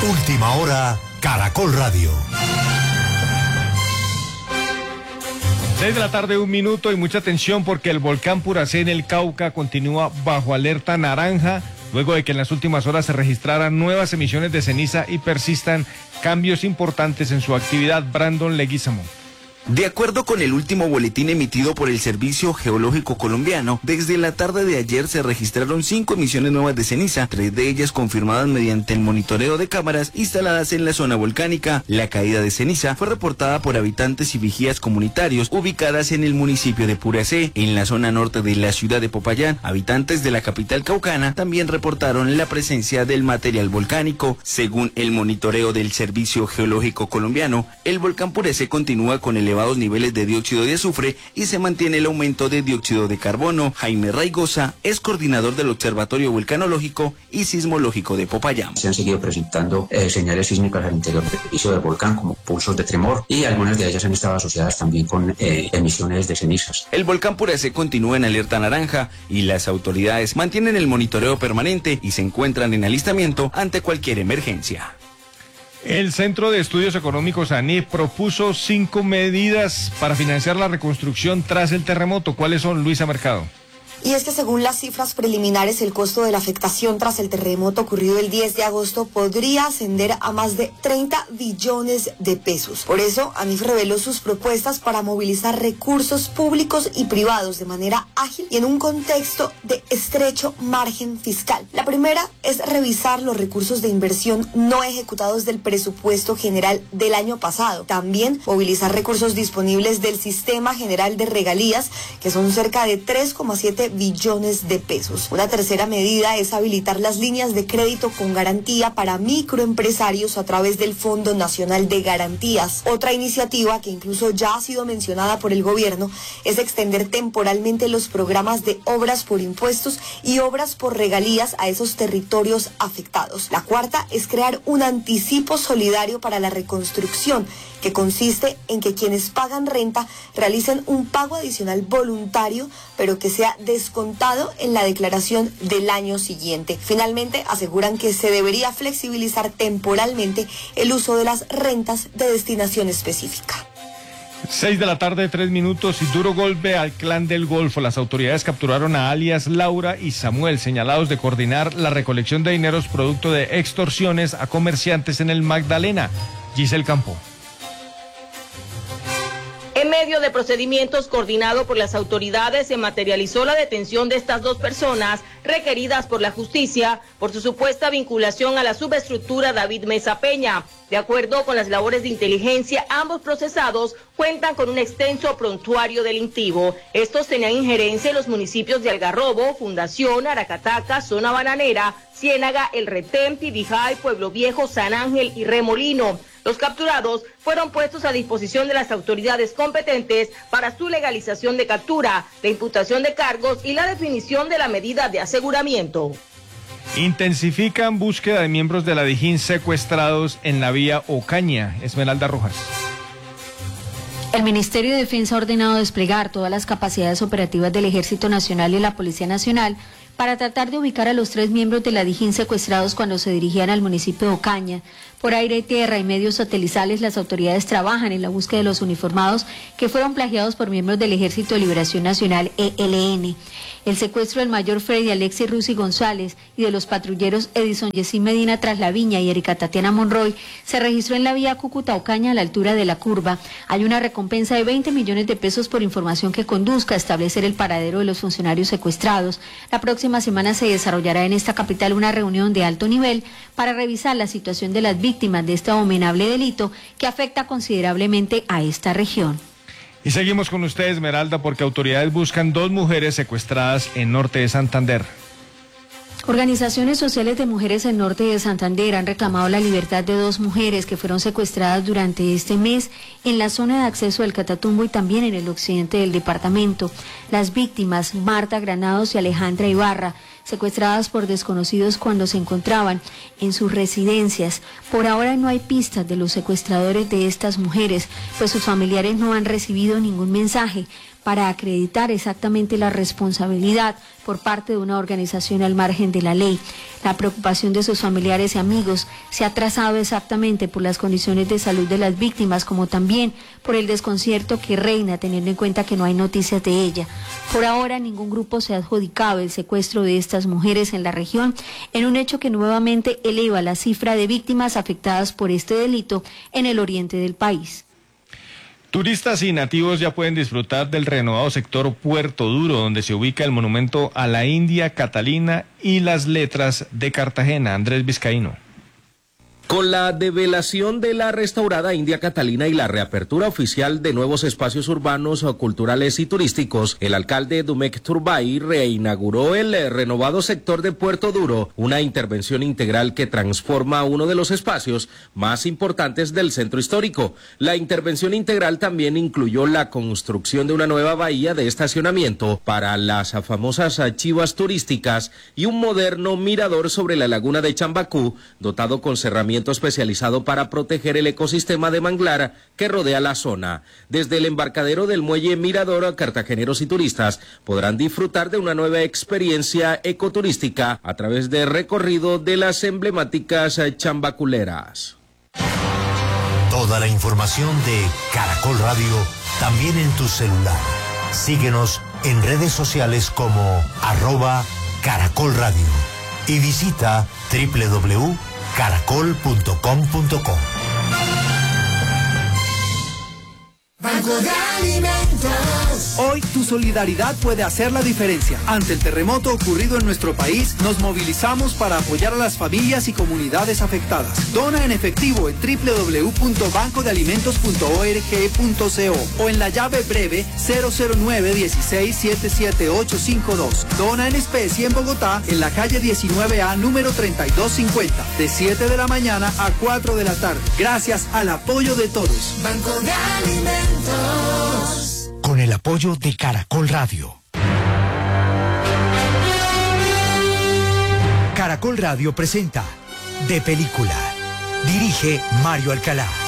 Última hora, Caracol Radio. 6 de la tarde, 1 minuto, y mucha atención porque el volcán Puracé en el Cauca continúa bajo alerta naranja, luego de que en las últimas horas se registraran nuevas emisiones de ceniza y persistan cambios importantes en su actividad. Brandon Leguizamo. De acuerdo con el último boletín emitido por el Servicio Geológico Colombiano, desde la tarde de ayer se registraron 5 emisiones nuevas de ceniza, 3 de ellas confirmadas mediante el monitoreo de cámaras instaladas en la zona volcánica. La caída de ceniza fue reportada por habitantes y vigías comunitarios ubicadas en el municipio de Puracé, en la zona norte de la ciudad de Popayán. Habitantes de la capital caucana también reportaron la presencia del material volcánico. Según el monitoreo del Servicio Geológico Colombiano, el volcán Puracé continúa con elevados niveles de dióxido de azufre y se mantiene el aumento de dióxido de carbono. Jaime Raigosa es coordinador del Observatorio Volcanológico y Sismológico de Popayán. Se han seguido presentando señales sísmicas al interior del piso del volcán, como pulsos de tremor, y algunas de ellas han estado asociadas también con emisiones de cenizas. El volcán Puracé continúa en alerta naranja y las autoridades mantienen el monitoreo permanente y se encuentran en alistamiento ante cualquier emergencia. El Centro de Estudios Económicos ANIF propuso 5 medidas para financiar la reconstrucción tras el terremoto. ¿Cuáles son, Luisa Mercado? Y es que según las cifras preliminares, el costo de la afectación tras el terremoto ocurrido el 10 de agosto podría ascender a más de 30 billones de pesos. Por eso, ANIF reveló sus propuestas para movilizar recursos públicos y privados de manera ágil y en un contexto de estrecho margen fiscal. La primera es revisar los recursos de inversión no ejecutados del presupuesto general del año pasado. También movilizar recursos disponibles del Sistema General de Regalías, que son cerca de 3,7 billones de pesos. Una tercera medida es habilitar las líneas de crédito con garantía para microempresarios a través del Fondo Nacional de Garantías. Otra iniciativa que incluso ya ha sido mencionada por el gobierno es extender temporalmente los programas de obras por impuestos y obras por regalías a esos territorios afectados. La cuarta es crear un anticipo solidario para la reconstrucción, que consiste en que quienes pagan renta realicen un pago adicional voluntario, pero que sea descontado en la declaración del año siguiente. Finalmente, aseguran que se debería flexibilizar temporalmente el uso de las rentas de destinación específica. 6 de la tarde, 3 minutos, y duro golpe al clan del Golfo. Las autoridades capturaron a alias Laura y Samuel, señalados de coordinar la recolección de dineros producto de extorsiones a comerciantes en el Magdalena. Giselle Campo. En medio de procedimientos coordinados por las autoridades, se materializó la detención de estas 2 personas requeridas por la justicia por su supuesta vinculación a la subestructura David Mesa Peña. De acuerdo con las labores de inteligencia, ambos procesados cuentan con un extenso prontuario delictivo. Estos tenían injerencia en los municipios de Algarrobo, Fundación, Aracataca, Zona Bananera, Ciénaga, El Retén, Pibijay, Pueblo Viejo, San Ángel y Remolino. Los capturados fueron puestos a disposición de las autoridades competentes para su legalización de captura, la imputación de cargos y la definición de la medida de aseguramiento. Intensifican búsqueda de miembros de la Dijín secuestrados en la vía Ocaña. Esmeralda Rojas. El Ministerio de Defensa ha ordenado desplegar todas las capacidades operativas del Ejército Nacional y la Policía Nacional para tratar de ubicar a los 3 miembros de la Dijín secuestrados cuando se dirigían al municipio de Ocaña. Por aire, tierra y medios satelitales, las autoridades trabajan en la búsqueda de los uniformados que fueron plagiados por miembros del Ejército de Liberación Nacional, ELN. El secuestro del mayor Freddy Alexis Rusi González y de los patrulleros Edison Yesín Medina Traslaviña y Erika Tatiana Monroy se registró en la vía Cúcuta-Ocaña a la altura de la curva. Hay una recompensa de 20 millones de pesos por información que conduzca a establecer el paradero de los funcionarios secuestrados. La próxima semana se desarrollará en esta capital una reunión de alto nivel para revisar la situación de las víctimas de este abominable delito que afecta considerablemente a esta región. Y seguimos con usted, Esmeralda, porque autoridades buscan 2 mujeres secuestradas en norte de Santander. Organizaciones sociales de mujeres en norte de Santander han reclamado la libertad de 2 mujeres que fueron secuestradas durante este mes en la zona de acceso del Catatumbo y también en el occidente del departamento. Las víctimas, Marta Granados y Alejandra Ibarra, secuestradas por desconocidos cuando se encontraban en sus residencias. Por ahora no hay pistas de los secuestradores de estas mujeres, pues sus familiares no han recibido ningún mensaje para acreditar exactamente la responsabilidad por parte de una organización al margen de la ley. La preocupación de sus familiares y amigos se ha trazado exactamente por las condiciones de salud de las víctimas, como también por el desconcierto que reina, teniendo en cuenta que no hay noticias de ella. Por ahora, ningún grupo se ha adjudicado el secuestro de estas mujeres en la región, en un hecho que nuevamente eleva la cifra de víctimas afectadas por este delito en el oriente del país. Turistas y nativos ya pueden disfrutar del renovado sector Puerto Duro, donde se ubica el monumento a la India Catalina y las letras de Cartagena. Andrés Vizcaíno. Con la develación de la restaurada India Catalina y la reapertura oficial de nuevos espacios urbanos, culturales y turísticos, el alcalde Dumek Turbay reinauguró el renovado sector de Puerto Duro, una intervención integral que transforma uno de los espacios más importantes del centro histórico. La intervención integral también incluyó la construcción de una nueva bahía de estacionamiento para las famosas chivas turísticas y un moderno mirador sobre la laguna de Chambacú, dotado con cerramiento especializado para proteger el ecosistema de manglar que rodea la zona. Desde el embarcadero del muelle Mirador, cartageneros y turistas podrán disfrutar de una nueva experiencia ecoturística a través del recorrido de las emblemáticas chambaculeras. Toda la información de Caracol Radio también en tu celular. Síguenos en redes sociales como @Caracol Radio y visita www.caracol.com.co. Banco de Alimentos. Hoy tu solidaridad puede hacer la diferencia. Ante el terremoto ocurrido en nuestro país, nos movilizamos para apoyar a las familias y comunidades afectadas. Dona en efectivo en www.bancodealimentos.org.co o en la llave breve 009-16-77852. Dona en especie en Bogotá, en la calle 19A, número 3250, de 7 de la mañana a 4 de la tarde. Gracias al apoyo de todos. Banco de Alimentos. Con el apoyo de Caracol Radio. Caracol Radio presenta De Película. Dirige Mario Alcalá.